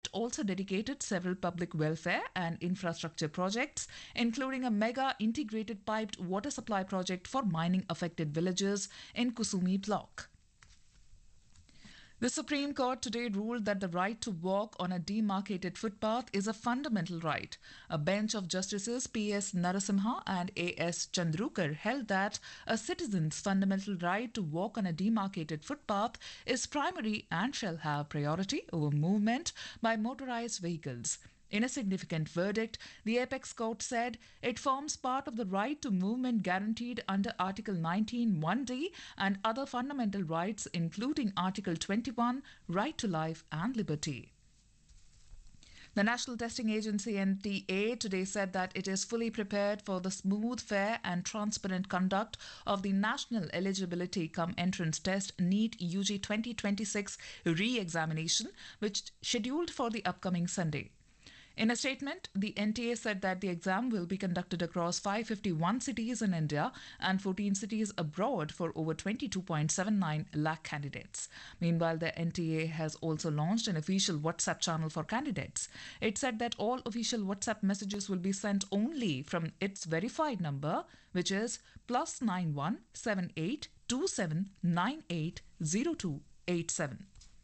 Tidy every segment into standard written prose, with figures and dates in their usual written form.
also dedicated several public welfare and infrastructure projects, including a mega integrated piped water supply project for mining affected villages in Kusumi block. The Supreme Court today ruled that the right to walk on a demarcated footpath is a fundamental right. A bench of Justices P.S. Narasimha and A.S. Chandrukar held that a citizen's fundamental right to walk on a demarcated footpath is primary and shall have priority over movement by motorized vehicles. In a significant verdict, the Apex Court said it forms part of the right to movement guaranteed under Article 19 1D and other fundamental rights, including Article 21, right to life and liberty. The National Testing Agency NTA today said that it is fully prepared for the smooth, fair and transparent conduct of the National Eligibility Cum Entrance Test NEET UG 2026 re-examination, which is scheduled for the upcoming Sunday. In a statement, the NTA said that the exam will be conducted across 551 cities in India and 14 cities abroad for over 22.79 lakh candidates. Meanwhile, the NTA has also launched an official WhatsApp channel for candidates. It said that all official WhatsApp messages will be sent only from its verified number, which is +91 78 27 98 0287.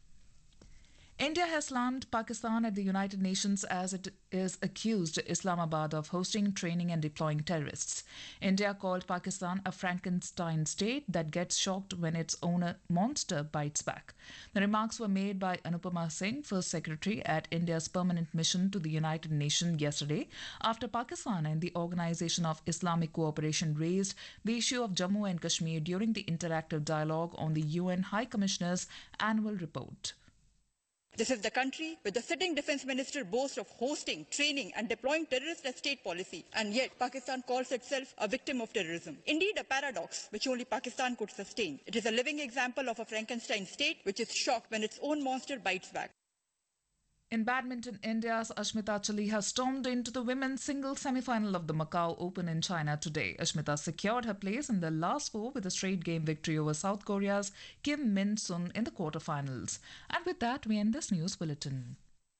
India has slammed Pakistan at the United Nations as it is accused Islamabad of hosting, training and deploying terrorists. India called Pakistan a Frankenstein state that gets shocked when its own monster bites back. The remarks were made by Anupama Singh, First Secretary at India's permanent mission to the United Nations yesterday, after Pakistan and the Organization of Islamic Cooperation raised the issue of Jammu and Kashmir during the interactive dialogue on the UN High Commissioner's annual report. This is the country where the sitting defense minister boasts of hosting, training and deploying terrorists as state policy, and yet Pakistan calls itself a victim of terrorism. Indeed, a paradox which only Pakistan could sustain. It is a living example of a Frankenstein state which is shocked when its own monster bites back. In badminton, India's Ashmita Chaliha stormed into the women's singles semi-final of the Macau Open in China today. Ashmita secured her place in the last four with a straight game victory over South Korea's Kim Min-sun in the quarterfinals. And with that, we end this news bulletin.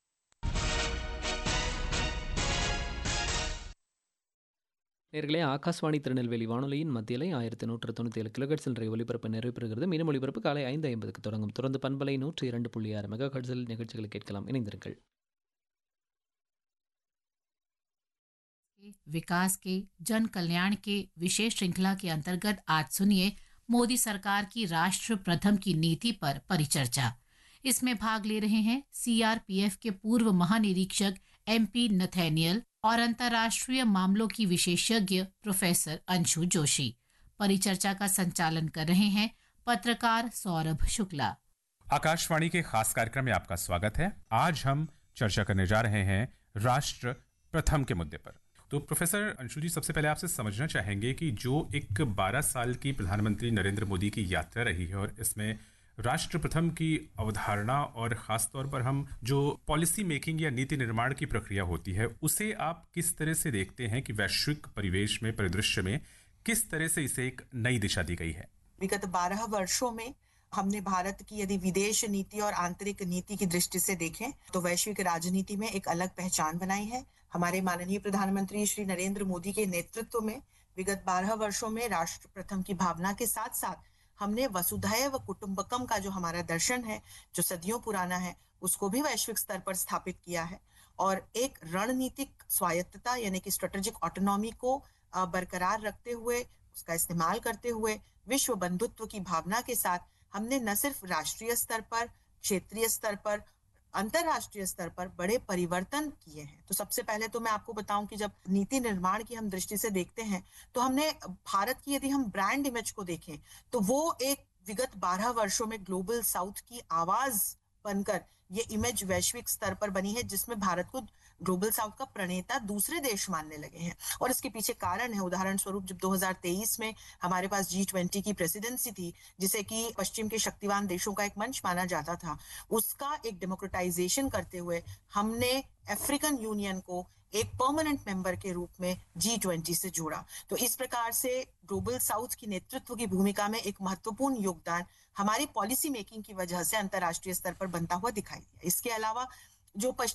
நேர்களே, ஆகாஷ்வாணி திருநெல்வேலி வானொலியின் மத்தியிலை 1197 கிலோஹெர்ட்ஸில் ஒலிபரப்பு நிறைவு பெறுகிறது. மீண்டும் ஒலிபரப்பு காலை 5:50 தொடங்கும். தொடர்ந்து பண்பலை 102.6 மெகாஹெர்ட்ஸில் நிகழ்ச்சிகளை கேட்கலாம். இணைந்திருங்கள். विकास के जन कल्याण के विशेष श्रृंखला के अंतर्गत आज सुनिए मोदी सरकार की राष्ट्र प्रथम की नीति पर परिचर्चा। इसमें भाग ले रहे हैं सीआरपीएफ के पूर्व महानिरीक्षक एमपी नथैनियल और अंतर्राष्ट्रीय मामलों की विशेषज्ञ प्रोफेसर अंशु जोशी। परिचर्चा का संचालन कर रहे हैं पत्रकार सौरभ शुक्ला। आकाशवाणी के खास कार्यक्रम में आपका स्वागत है। आज हम चर्चा करने जा रहे हैं राष्ट्र प्रथम के मुद्दे पर। तो प्रोफेसर अंशु जी, सबसे पहले आपसे समझना चाहेंगे कि जो एक 12 साल की प्रधानमंत्री नरेंद्र मोदी की यात्रा रही है और इसमें राष्ट्र प्रथम की अवधारणा और ख़ास तौर पर हम जो पॉलिसी मेकिंग या नीति निर्माण की प्रक्रिया होती है उसे आप किस तरह से देखते हैं कि वैश्विक परिवेश में, परिदृश्य में किस तरह से इसे एक नई दिशा दी गई है? विगत 12 वर्षों में हमने भारत की यदि विदेश नीति और आंतरिक नीति की दृष्टि से देखें तो वैश्विक राजनीति में एक अलग पहचान बनाई है। हमारे माननीय प्रधानमंत्री श्री नरेंद्र मोदी के नेतृत्व में विगत 12 वर्षों में राष्ट्र प्रथम की भावना के साथ साथ हमने वसुधैव कुटुंबकम का जो हमारा दर्शन है, जो सदियों पुराना है, उसको भी वैश्विक स्तर पर स्थापित किया है और एक रणनीतिक स्वायत्तता यानी कि स्ट्रेटेजिक ऑटोनॉमी को बरकरार रखते हुए, उसका इस्तेमाल करते हुए विश्व बंधुत्व की भावना के साथ हमने न सिर्फ राष्ट्रीय स्तर पर, क्षेत्रीय स्तर पर, अंतरराष्ट्रीय स्तर पर बड़े परिवर्तन किए हैं। तो सबसे पहले तो मैं आपको बताऊं कि जब नीति निर्माण की हम दृष्टि से देखते हैं तो हमने भारत की यदि हम ब्रांड इमेज को देखें तो वो एक विगत 12 वर्षों में ग्लोबल साउथ की आवाज बनकर ये इमेज वैश्विक स्तर पर बनी है, जिसमें भारत को ग्लोबल साउथ का प्रणेता दूसरे देश मानने लगे हैं। और इसके पीछे कारण है, उदाहरण स्वरूप जब 2023 में हमारे पास G20 की प्रेसिडेंसी थी, जिसे कि पश्चिम के शक्तिवान देशों का एक मंच माना जाता था, उसका एक डेमोक्रेटाइजेशन करते हुए हमने अफ्रीकन यूनियन को एक परमानेंट मेंबर के रूप में G20 से जोड़ा। तो इस प्रकार से ग्लोबल साउथ की नेतृत्व की भूमिका में एक महत्वपूर्ण योगदान हमारी पॉलिसी मेकिंग की वजह से अंतर्राष्ट्रीय स्तर पर बनता हुआ दिखाई दिया। इसके अलावा जो